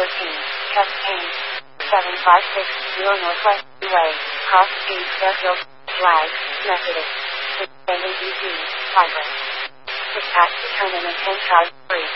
Cascade, 7560 Northwest Way, Cross Street, Fairfield, Flag, Methodist, Suspended DC, Fiber. Dispatch determinant 10 charge free.